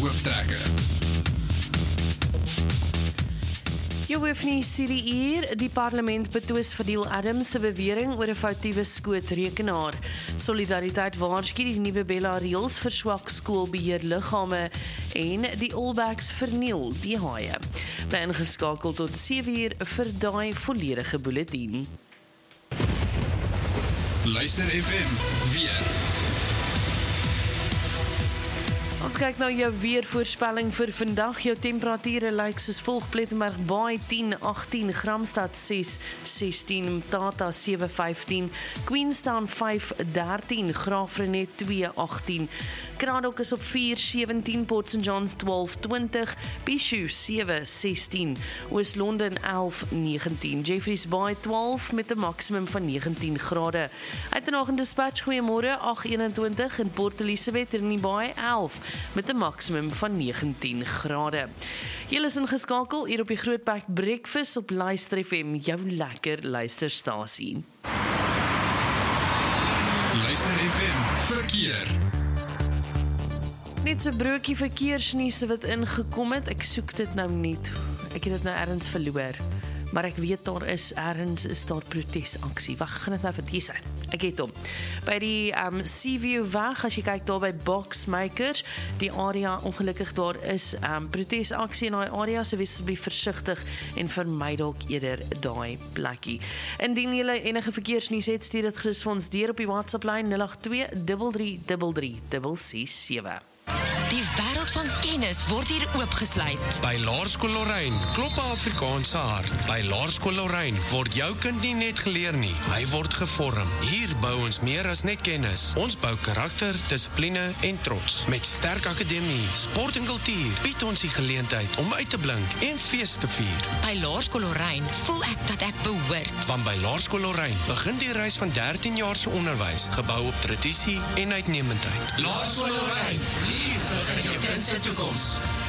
hooftrekke. Jou hoofnuus hierdie uur, die parlement betwis Fadil Adams se bewering oor 'n foutiewe skootrekenaar. Solidariteit waarsku die nuwe Bella-reëls verswak skoolbeheerliggame en die All Blacks verniel die haie. Bly ingeskakel tot 7 uur vir daai volledige bulletin. Luister FM, weer. Ons kyk nou jou weervoorspelling vir vandag. Jou temperature lyk soos volg: Plettenberg Baai 10-18, Gramstad 6-16, Mthatha 7-15, Queenstown 5-13, Graafrenet 2-18, Kraddock is op 4-17, Port St Johns 12-20, Bhisho 7-16, Oos-London 11-19, Jeffreys Bay 12 met 'n maksimum van 19 grade. Uitenaag in Dispatch, goeiemôre, 8-21 en Port Elizabeth in die Baai 11 met 'n maksimum van 19 grade. Julle is ingeskakel hier op die Grootbek Breakfast op Luister FM, jou lekker luisterstasie. Luister FM, verkeer. Net so broodjie verkeersnuus wat ingekom het. Ek soek dit nou net. Ek het dit nou ergens verloor. Maar ek weet ergens is daar protesaksie. Wag, ek gaan dit nou vir die sê. Ek het hom. By die Seaview weg, as jy kyk daar by Boxmakers, die area, ongelukkig daar is protesaksie in daai area, so wees asseblief versigtig en vermy dalk eerder daai plekkie. Indien jy enige verkeersnuus het, stuur dit gerus vir ons deur op die WhatsApp lyn 082 3333 667. Die wêreld van kennis word hier oopgesluit. By Laerskool Lorraine klop 'n Afrikaanse hart. By Laerskool Lorraine word jou kind nie net geleer nie, hy word gevorm. Hier bou ons meer as net kennis. Ons bou karakter, dissipline en trots. Met sterk akademie, sport en kultuur bied ons die geleentheid om uit te blink en fees te vier. By Laerskool Lorraine voel ek dat ek behoort. Want by Laerskool Lorraine begin die reis van 13 jaar se onderwys, gebou op tradisie en uitnemendheid. Laerskool Lorraine, hier begin jou kind se toekoms.